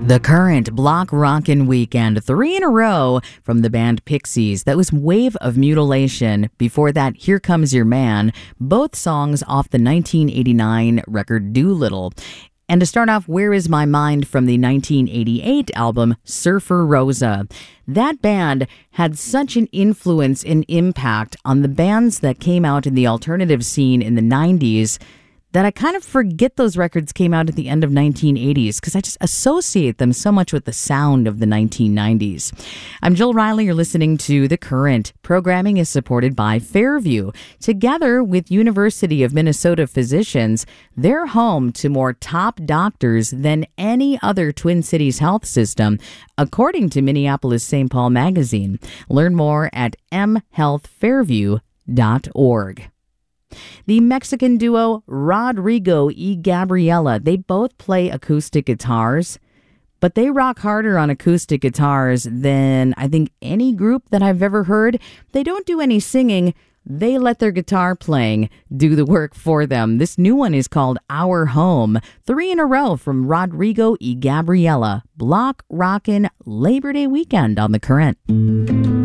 The Current Block Rockin' Weekend, 3 in a row from the band Pixies. That was Wave of Mutilation. Before that, Here Comes Your Man, both songs off the 1989 record Doolittle. And to start off, Where Is My Mind from the 1988 album Surfer Rosa. That band had such an influence and impact on the bands that came out in the alternative scene in the 90s that I kind of forget those records came out at the end of 1980s because I just associate them so much with the sound of the 1990s. I'm Jill Riley. You're listening to The Current. Programming is supported by Fairview. Together with University of Minnesota physicians, they're home to more top doctors than any other Twin Cities health system, according to Minneapolis-St. Paul Magazine. Learn more at mhealthfairview.org. The Mexican duo Rodrigo y Gabriela, they both play acoustic guitars, but they rock harder on acoustic guitars than I think any group that I've ever heard. They don't do any singing. They let their guitar playing do the work for them. This new one is called Our Home. 3 in a row from Rodrigo y Gabriela. Block Rockin' Labor Day weekend on The Current.